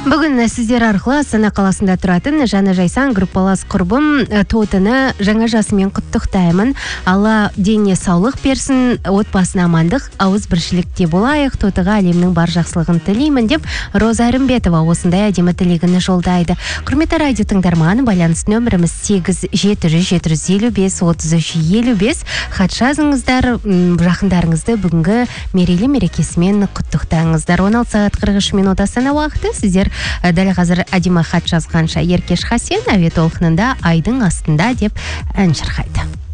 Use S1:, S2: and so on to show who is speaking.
S1: Бүгін сіздер арқылы Астана қаласында тұратын Жаны Жайсан группалас құрбым Тотыны жаңа жасымен құттықтаймын. Алла дене саулық берсін, отбасына амандық, ауыз біршілікте болайық, Тотыға әлемнің бар жақсылығын тілеймін деп Роза Рымбетова осындай әдемі тілегіні жолдайды. Құрметті радио тыңдарманы, байланыс нөміріміз 8-700-755-33-55. Хат жазыңыздар, жақындарыңызды бүгінгі мерейлі мерекесімен құттықтаңыздар. 16 сағат 43 минут Астана уақыты. Сіздер дәл қазір әдемі хат жазғанша Еркеш Хасен әуе толқынында айдың астында деп ән шырқайды.